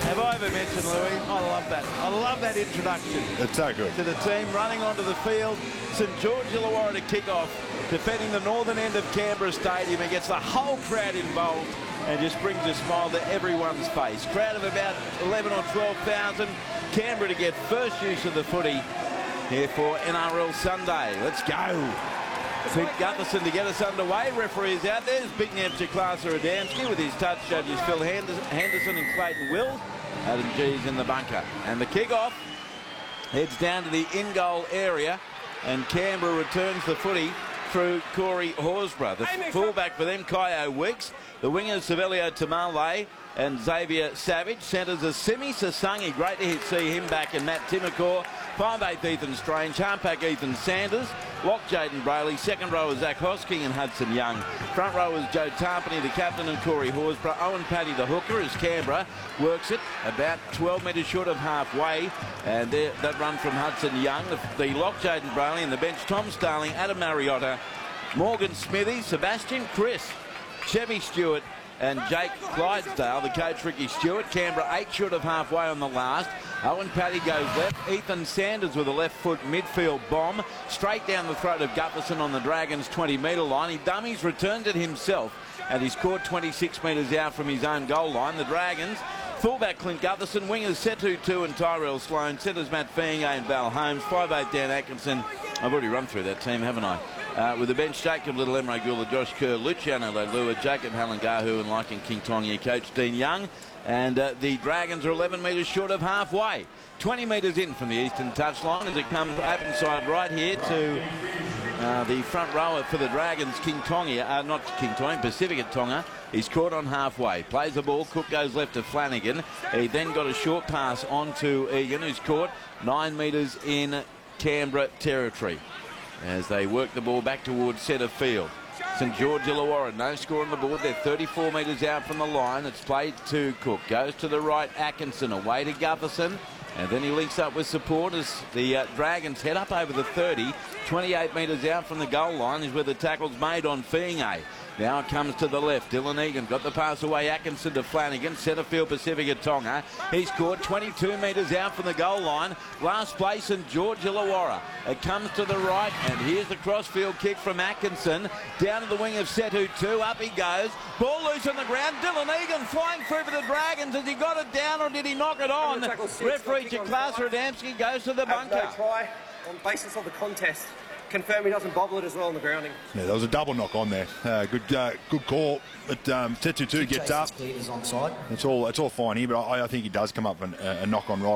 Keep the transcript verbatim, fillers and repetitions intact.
Have I ever mentioned, Louis? I love that. I love that introduction. It's so good. To the team running onto the field. St George Illawarra to kick off, defending the northern end of Canberra Stadium. It gets the whole crowd involved and just brings a smile to everyone's face. Crowd of about eleven or twelve thousand. Canberra to get first use of the footy here for N R L Sunday. Let's go. Clint Gutherson to get us underway. Referees out there. There's Big Neb Chikhlasa Adamski with his touch judges Phil Henderson and Clayton Wills. Adam G's in the bunker. And the kick-off heads down to the in-goal area. And Canberra returns the footy through Corey Horsburgh. The fullback for them, Kaio Weeks. The wingers, Savelio Tamale and Xavier Savage. Centres are Simi Sasangi. Great to see him back. And Matt Timokor. five eighth Ethan Strange. Halfback Ethan Sanders. Lock Jaden Brayley. Second row is Zach Hosking and Hudson Young. Front row is Joe Tarpany, the captain, and Corey Horsburgh. Owen Paddy, the hooker, as Canberra works it about twelve metres short of halfway. And there, that run from Hudson Young. The, the lock Jaden Brayley and the bench Tom Starling, Adam Mariotta, Morgan Smithy, Sebastian Chris, Chevy Stewart, and Jake Clydesdale, the coach Ricky Stewart. Canberra eight short of halfway on the last. Owen Paddy goes left. Ethan Sanders with a left foot midfield bomb. Straight down the throat of Gutherson on the Dragons' twenty metre line. He dummies, returned it himself, and he scored twenty-six metres out from his own goal line. The Dragons, fullback Clint Gutherson, wingers Setu Tu and Tyrell Sloan, centres Matt Feingay and Val Holmes, five eight Dan Atkinson. I've already run through that team, haven't I? Uh, with the bench, Jacob Little, Emre Gula, Josh Kerr, Luciano Leilua, Jacob Halangahu, and Lycan King Tongi, coach Dean Young. And uh, the Dragons are eleven metres short of halfway. twenty metres in from the eastern touchline as it comes open side right here to uh, the front rower for the Dragons, King Tongi, uh, not King Tongi, Pacifica Tonga. He's caught on halfway. Plays the ball. Cook goes left to Flanagan. He then got a short pass on to Egan, who's caught nine metres in Canberra territory as they work the ball back towards centre field. St George Illawarra, no score on the board. They're thirty-four metres out from the line. It's played to Cook. Goes to the right, Atkinson, away to Gutherson. And then he links up with supporters. The uh, Dragons head up over the thirty. twenty-eight metres out from the goal line is where the tackle's made on Feingay. Now it comes to the left. Dylan Egan got the pass away. Atkinson to Flanagan. Centre field Pacifica Tonga. He's scored twenty-two metres out from the goal line. Last place St George Illawarra. It comes to the right, and here's the crossfield kick from Atkinson. Down to the wing of Setu Tu. Up he goes. Ball loose on the ground. Dylan Egan flying through for the Dragons. Has he got it down or did he knock it on? Referee Chikhlasa Adamski goes to the bunker. No try on basis of the contest. Confirm he doesn't bobble it as well on the grounding. Yeah, there was a double knock on there. Uh, good, uh, good call. But um, Setu Tu gets up. It's all, it's all fine here, but I, I think he does come up and uh, a knock on right.